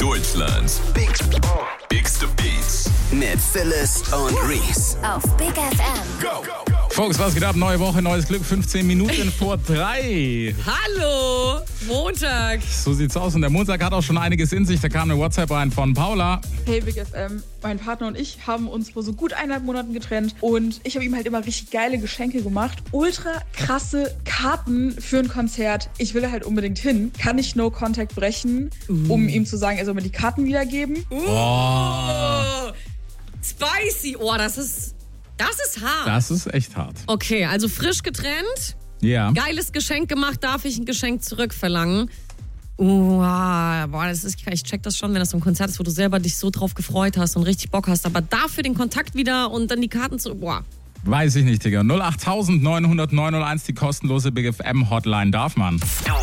Deutschlands bigste Beats mit Phyllis und Reese. Auf Big FM. Go! Folks, was geht ab? Neue Woche, neues Glück, 15 Minuten vor 3. Hallo, Montag. So sieht's aus und der Montag hat auch schon einiges in sich. Da kam eine WhatsApp rein von Paula. Hey Big FM, mein Partner und ich haben uns vor so gut 1,5 Monaten getrennt und ich habe ihm halt immer richtig geile Geschenke gemacht. Ultra krasse Karten für ein Konzert. Ich will halt unbedingt hin. Kann ich No Contact brechen, um ihm zu sagen, er soll mir die Karten wiedergeben? Spicy. Oh, das ist hart. Das ist echt hart. Okay, also frisch getrennt, Ja. geiles Geschenk gemacht, darf ich ein Geschenk zurückverlangen? Ich check das schon, wenn das so ein Konzert ist, wo du selber dich so drauf gefreut hast und richtig Bock hast, aber dafür den Kontakt wieder und dann die Karten zu, Weiß ich nicht, Digga. 08900 901, die kostenlose Big FM Hotline darf man.